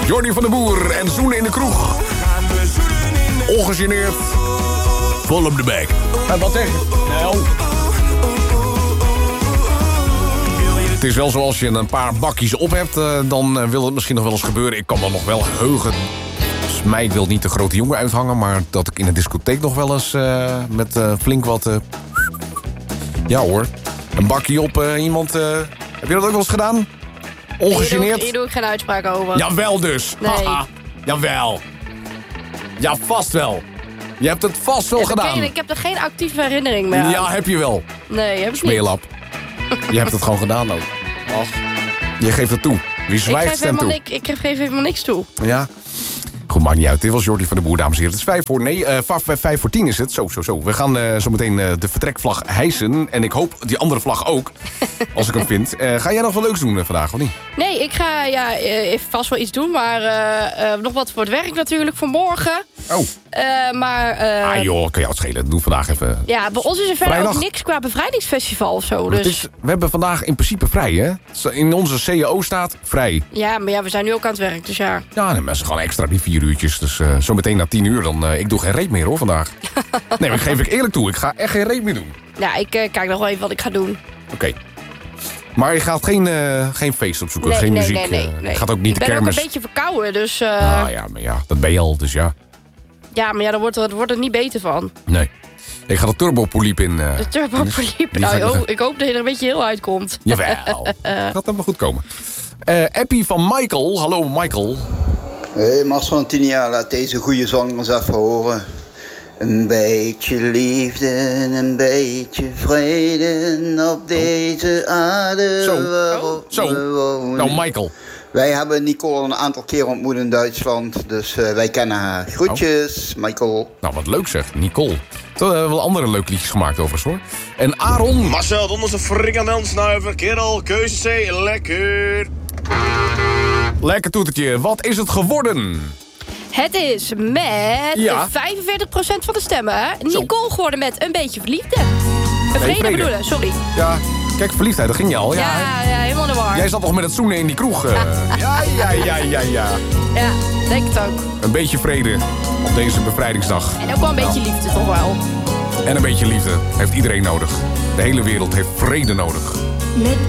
Jordi van den Boer en Zoenen in de kroeg. Ongegeneerd. Vol op de bek. Wat zeg je? Nou. Het is wel zoals je een paar bakjes op hebt, dan wil het misschien nog wel eens gebeuren. Ik kan me nog wel heugen. Dus mij, ik wil niet de grote jongen uithangen, maar dat ik in een discotheek nog wel eens met flink wat... Ja hoor, een bakje op iemand... heb je dat ook wel eens gedaan? Ongegeneerd? Hier doe ik geen uitspraak over. Jawel dus. Nee. Haha. Jawel. Ja, vast wel. Je hebt het vast wel gedaan. Ik heb er geen actieve herinnering meer aan. Ja, heb je wel. Nee, heb ik niet. Smeerlap. Je hebt het gewoon gedaan ook. Ach. Je geeft het toe. Wie zwijgt stemt toe. Ik geef helemaal niks toe. Ja. Goed, maakt niet uit. Dit was Jordi van den Boer, dames en heren. Het is 5:10 is het. Zo. We gaan zo meteen de vertrekvlag hijsen. En ik hoop die andere vlag ook. Als ik hem vind. Ga jij nog wat leuks doen vandaag, of niet? Nee, ik ga even vast wel iets doen. Maar nog wat voor het werk natuurlijk voor morgen. Oh. Maar... joh, kan jou het schelen. Doe vandaag even... Ja, bij ons is er verder Vrijdag. ook niks qua bevrijdingsfestival of zo. Dus... We hebben vandaag in principe vrij, hè? In onze CAO staat vrij. Ja, maar we zijn nu ook aan het werk, dus ja. Ja, dan mensen gewoon extra die 4 uurtjes. Dus zo meteen na 10 uur, dan... ik doe geen reet meer, hoor, vandaag. Nee, maar geef ik eerlijk toe. Ik ga echt geen reet meer doen. Ja, ik kijk nog wel even wat ik ga doen. Oké. Maar je gaat geen feest opzoeken, Nee, geen nee, muziek. nee. Je gaat ook niet de kermis. Ik ben ook een beetje verkouden, dus... Maar ja, dat ben je al, dus ja. Ja, maar daar wordt het niet beter van. Nee. Ik ga de turbopoliep in. De turbopoliep. Nou, ik hoop dat je er een beetje heel uitkomt. Jawel. Dat gaat wel goed komen. Appie van Michael. Hallo, Michael. Hey Marcel en Tinia, laat deze goede zang eens even horen. Een beetje liefde, een beetje vrede op deze aarde. Zo. Nou, Michael. Wij hebben Nicole een aantal keer ontmoet in Duitsland, dus wij kennen haar. Groetjes, Michael. Nou, wat leuk zeg, Nicole. Toen hebben we wel andere leuke liedjes gemaakt overigens, hoor. En Aaron... Marcel, donderse frikandelsnuiver, kerel, keuze C, lekker. Lekker toetertje. Wat is het geworden? Het is met 45% van de stemmen. Zo. Nicole geworden met een beetje verliefde. Vrede bedoelen, sorry. Ja, kijk, verliefdheid, dat ging je al. Ja, helemaal in de war. Jij zat nog met het zoenen in die kroeg. Ja. Ja, denk het ook. Een beetje vrede op deze bevrijdingsdag. En ook wel een beetje liefde, toch wel. En een beetje liefde heeft iedereen nodig. De hele wereld heeft vrede nodig. Met